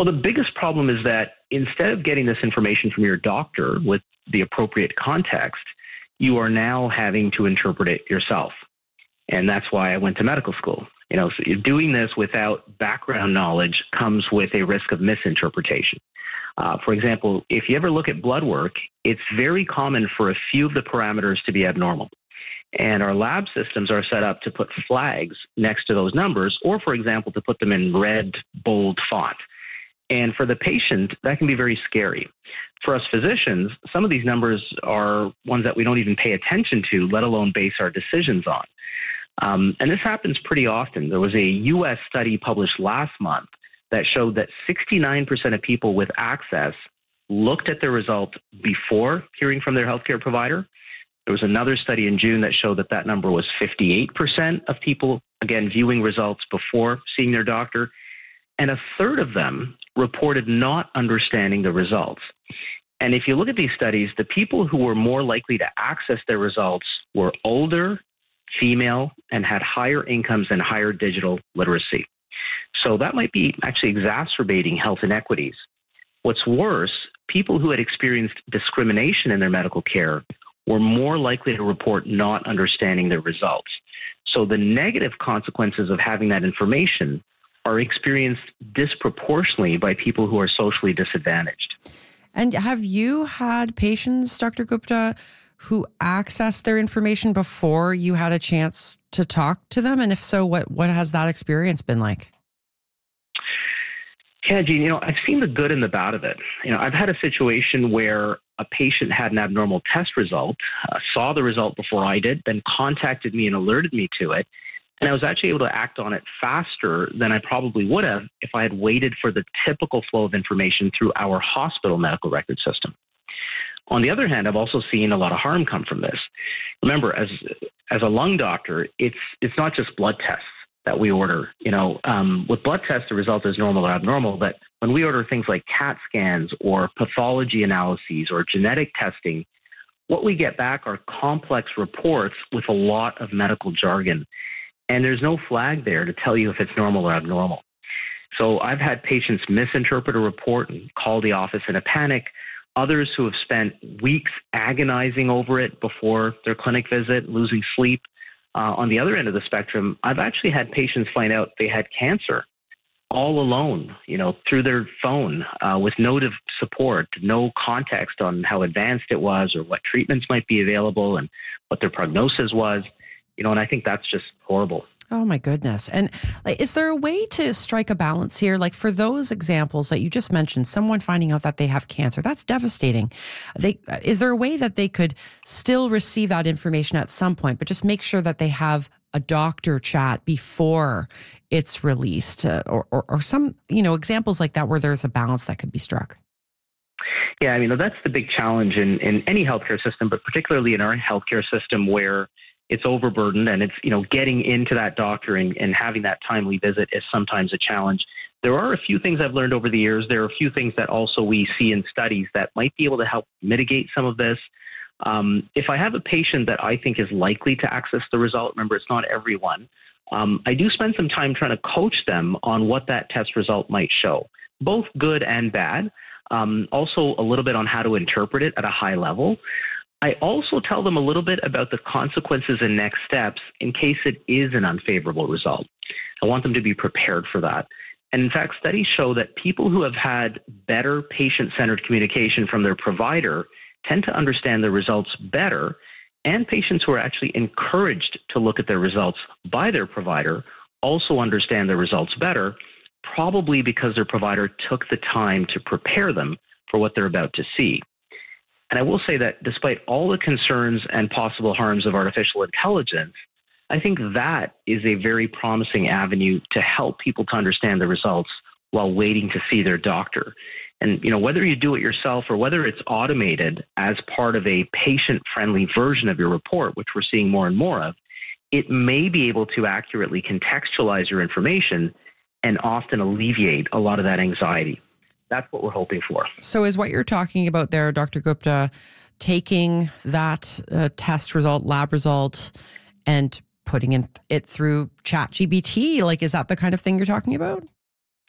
Well, the biggest problem is that instead of getting this information from your doctor with the appropriate context, you are now having to interpret it yourself. And that's why I went to medical school. So doing this without background knowledge comes with a risk of misinterpretation. For example, if you ever look at blood work, it's very common for a few of the parameters to be abnormal. And our lab systems are set up to put flags next to those numbers, or, for example, to put them in red, bold font. And for the patient, that can be very scary. For us physicians, some of these numbers are ones that we don't even pay attention to, let alone base our decisions on. And this happens pretty often. There was a U.S. study published last month that showed that 69% of people with access looked at their result before hearing from their healthcare provider. There was another study in June that showed that number was 58% of people, again, viewing results before seeing their doctor. And a third of them reported not understanding the results. And if you look at these studies, the people who were more likely to access their results were older, female, and had higher incomes and higher digital literacy. So that might be actually exacerbating health inequities. What's worse, people who had experienced discrimination in their medical care were more likely to report not understanding their results. So the negative consequences of having that information are experienced disproportionately by people who are socially disadvantaged. And have you had patients, Dr. Gupta, who accessed their information before you had a chance to talk to them? And if so, what has that experience been like? Yeah, Gene, I've seen the good and the bad of it. I've had a situation where a patient had an abnormal test result, saw the result before I did, then contacted me and alerted me to it. And I was actually able to act on it faster than I probably would have if I had waited for the typical flow of information through our hospital medical record system. On the other hand, I've also seen a lot of harm come from this. Remember, as a lung doctor, it's not just blood tests that we order. With blood tests, the result is normal or abnormal. But when we order things like CAT scans or pathology analyses or genetic testing, what we get back are complex reports with a lot of medical jargon. And there's no flag there to tell you if it's normal or abnormal. So I've had patients misinterpret a report and call the office in a panic. Others who have spent weeks agonizing over it before their clinic visit, losing sleep. On the other end of the spectrum, I've actually had patients find out they had cancer all alone, through their phone, with no support, no context on how advanced it was or what treatments might be available and what their prognosis was. And I think that's just horrible. Oh, my goodness. And is there a way to strike a balance here? Like for those examples that you just mentioned, someone finding out that they have cancer, that's devastating. Is there a way that they could still receive that information at some point, but just make sure that they have a doctor chat before it's released or some, examples like that where there's a balance that could be struck? Yeah, that's the big challenge in any healthcare system, but particularly in our healthcare system where it's overburdened and it's, getting into that doctor and having that timely visit is sometimes a challenge. There are a few things I've learned over the years. There are a few things that also we see in studies that might be able to help mitigate some of this. If I have a patient that I think is likely to access the result, remember, it's not everyone, I do spend some time trying to coach them on what that test result might show, both good and bad. Also a little bit on how to interpret it at a high level. I also tell them a little bit about the consequences and next steps in case it is an unfavorable result. I want them to be prepared for that. And in fact, studies show that people who have had better patient-centered communication from their provider tend to understand the results better, and patients who are actually encouraged to look at their results by their provider also understand the results better, probably because their provider took the time to prepare them for what they're about to see. And I will say that despite all the concerns and possible harms of artificial intelligence, I think that is a very promising avenue to help people to understand the results while waiting to see their doctor. And, whether you do it yourself or whether it's automated as part of a patient-friendly version of your report, which we're seeing more and more of, it may be able to accurately contextualize your information and often alleviate a lot of that anxiety. That's what we're hoping for. So is what you're talking about there, Dr. Gupta, taking that test result, lab result, and putting it through ChatGPT? Like, is that the kind of thing you're talking about?